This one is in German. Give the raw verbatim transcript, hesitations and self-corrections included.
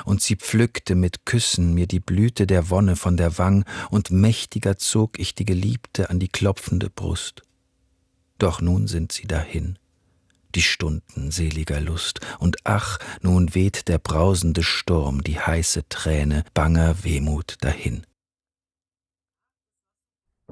und sie pflückte mit Küssen mir die Blüte der Wonne von der Wang, und mächtiger zog ich die Geliebte an die klopfende Brust. Doch nun sind sie dahin, die Stunden seliger Lust, und ach, nun weht der brausende Sturm, die heiße Träne banger Wehmut dahin.